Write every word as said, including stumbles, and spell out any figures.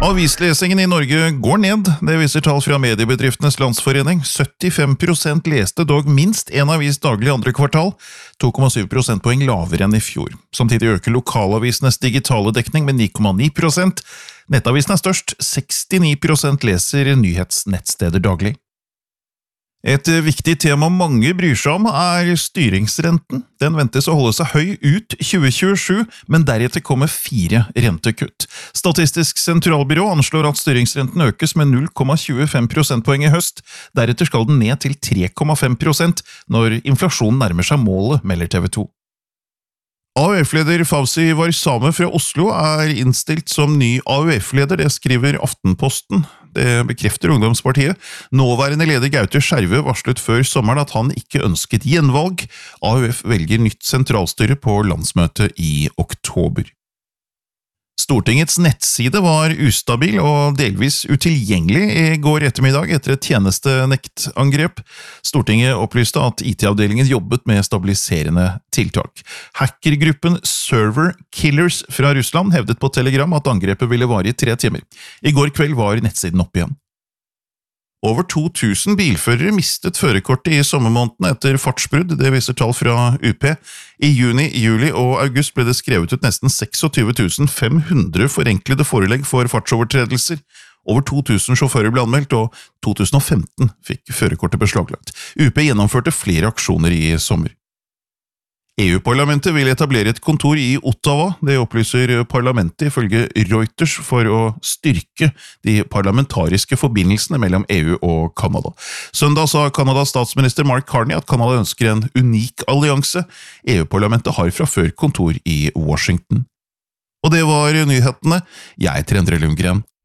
Avislesingen i Norge går ned, det viser tall fra Mediebedriftenes Landsforening. syttifem prosent leste dog minst en avis daglig i andre kvartal, to komma syv prosentpoeng lavere enn i fjor. Samtidig øker lokalavisenes digitale dekning med ni komma ni prosent. Nettavisen er størst, sekstini prosent leser nyhetsnettsteder daglig. Et viktig tema mange bryr seg om er styringsrenten. Den ventes å holde seg høy ut tjue tjuesju, men deretter kommer fire rentekutt. Statistisk sentralbyrå anslår at styringsrenten økes med null komma tjuefem prosentpoeng i høst. Deretter skal den ned til tre komma fem prosent når inflasjonen nærmer seg målet, melder T V to. A U F-leder Fawzi Warsame fra Oslo er innstilt som ny A U F-leder, det skriver Aftenposten. Det bekrefter Ungdomspartiet. Nåværende leder Gaute Skjerve varslet før sommeren at han ikke ønsket gjenvalg. A U F velger nytt sentralstyre på landsmøtet i oktober. Stortingets nettside var ustabil og delvis utilgjengelig i går ettermiddag etter et tjenestenektangrep. Stortinget opplyste at I T-avdelingen jobbet med stabiliserende tiltak. Hackergruppen Server Killers fra Russland hevdet på Telegram at angrepet ville vare i tre timer. I går kveld var nettsiden opp igjen. Over to tusen bilførere mistet førerkortet i sommermåneden etter fartsbrudd, det viser tall fra U P. I juni, juli og august ble det skrevet ut nesten tjueseks tusen fem hundre forenklede forelegg for fartsovertredelser. Over to tusen sjåfører ble anmeldt, og to tusen og femten fikk førerkortet beslaglagt. U P gjennomførte flere aksjoner i sommer. E U-parlamentet vil etablere et kontor i Ottawa, det opplyser parlamentet ifølge Reuters for å styrke de parlamentariske forbindelsene mellom E U og Kanada. Søndag sa Kanadas statsminister Mark Carney at Kanada ønsker en unik allianse. E U-parlamentet har fra før kontor i Washington. Og det var nyhetene. Jeg heter Endre Lundgren.